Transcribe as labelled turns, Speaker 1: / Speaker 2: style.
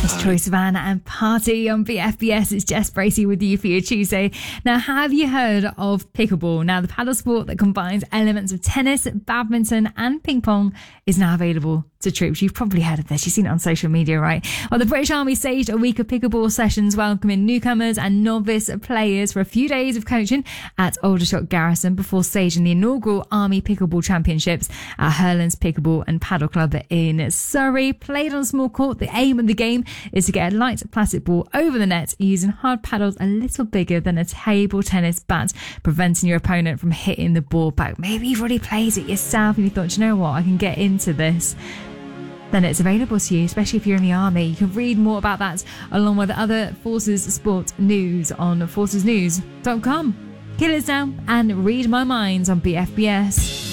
Speaker 1: It's Troye Sivan and Party on BFBS. It's Jess Bracey with you for your Tuesday. Now, have you heard of pickleball? Now, the paddle sport that combines elements of tennis, badminton and ping pong is now available to troops. You've probably heard of this. You've seen it on social media, right? Well, the British Army staged a week of pickleball sessions welcoming newcomers and novice players for a few days of coaching at Aldershot Garrison before staging the inaugural Army Pickleball Championships at Hurlands Pickleball and Paddle Club in Surrey. Played on a small court, the aim of the game is to get a light plastic ball over the net using hard paddles a little bigger than a table tennis bat, preventing your opponent from hitting the ball back. Maybe you've already played it yourself and you thought, you know what, I can get into this. Then it's available to you, especially if you're in the army. You can read more about that along with other Forces Sport news on forcesnews.com. Killers now and Read My Minds on BFBS.